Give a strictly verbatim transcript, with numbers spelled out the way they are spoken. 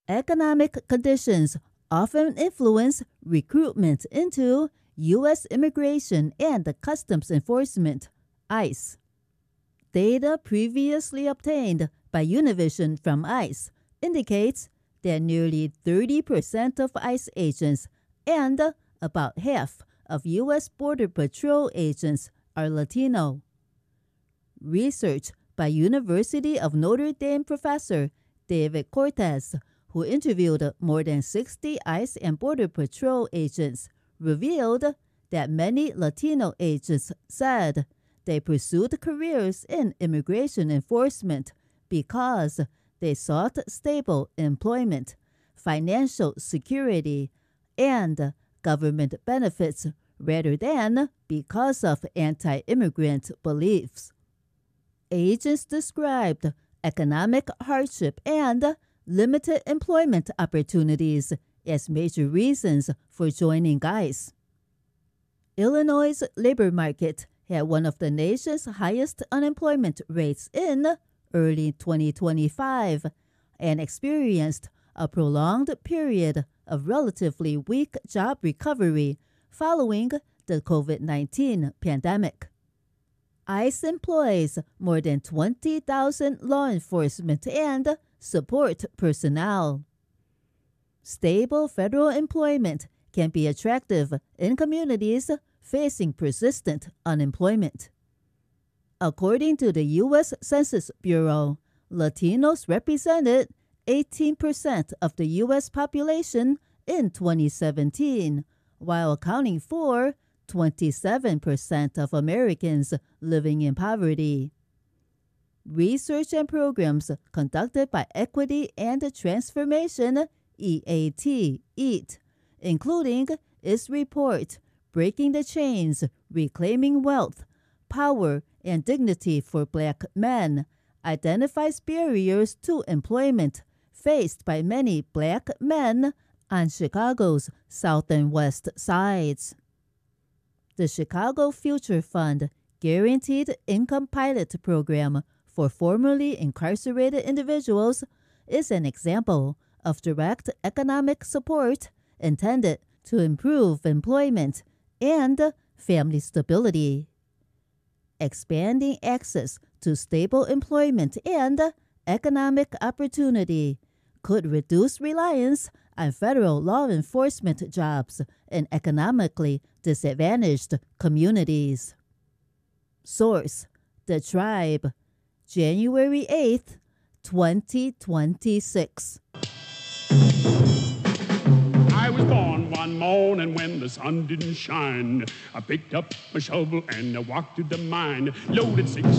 Economic conditions often influence recruitment into U S Immigration and Customs Enforcement, ICE. Data previously obtained by Univision from ICE indicates that nearly thirty percent of ICE agents and about half of U S Border Patrol agents are Latino. Research by University of Notre Dame professor David Cortez, who interviewed more than sixty ICE and Border Patrol agents, revealed that many Latino agents said they pursued careers in immigration enforcement because they sought stable employment, financial security, and government benefits rather than because of anti-immigrant beliefs. Agents described economic hardship and limited employment opportunities as major reasons for joining ICE. Illinois' labor market had one of the nation's highest unemployment rates in early twenty twenty-five and experienced a prolonged period of relatively weak job recovery following the COVID nineteen pandemic. ICE employs more than twenty thousand law enforcement and support personnel. Stable federal employment can be attractive in communities facing persistent unemployment. According to the U S Census Bureau, Latinos represented eighteen percent of the U S population in twenty seventeen, while accounting for twenty-seven percent of Americans living in poverty. Research and programs conducted by Equity and Transformation, E A T, EAT, including its report, Breaking the Chains, Reclaiming Wealth, Power, and Dignity for Black Men, identifies barriers to employment faced by many Black men on Chicago's South and West sides. The Chicago Future Fund Guaranteed Income Pilot Program for formerly incarcerated individuals is an example of direct economic support intended to improve employment and family stability. Expanding access to stable employment and economic opportunity could reduce reliance on federal law enforcement jobs in economically disadvantaged communities. Source: The Tribe, January eighth, twenty twenty-six. I was born one morning when the sun didn't shine. I picked up my shovel and I walked to the mine, loaded six